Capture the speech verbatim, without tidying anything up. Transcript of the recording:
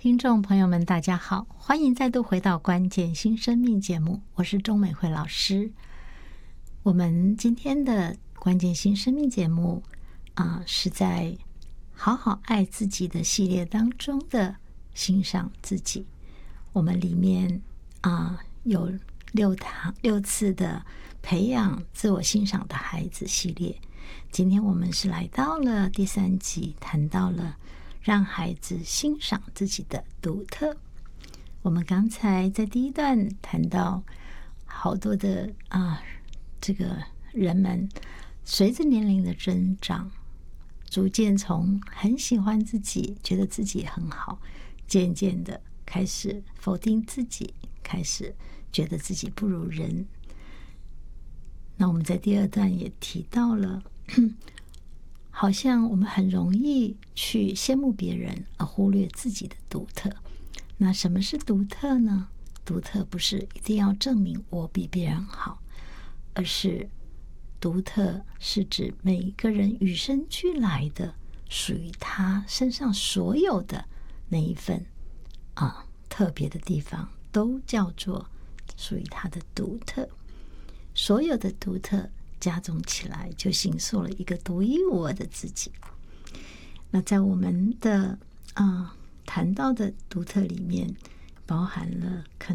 听众朋友们，大家好，欢迎再度回到关键新生命节目，我是钟美惠老师。我们今天的关键新生命节目啊、呃，是在好好爱自己的系列当中的欣赏自己。我们里面啊、呃、有六堂六次的培养自我欣赏的孩子系列，今天我们是来到了第三集，谈到了让孩子欣赏自己的独特。我们刚才在第一段谈到好多的啊，这个人们随着年龄的增长，逐渐从很喜欢自己，觉得自己很好，渐渐的开始否定自己，开始觉得自己不如人。那我们在第二段也提到了好像我们很容易去羡慕别人，而忽略自己的独特。那什么是独特呢？独特不是一定要证明我比别人好，而是独特是指每一个人与生俱来的，属于他身上所有的那一份啊特别的地方，都叫做属于他的独特。所有的独特加总起来，就形塑了一个独一无二的自己。那在我们的啊、呃、谈到的独特里面，包含了可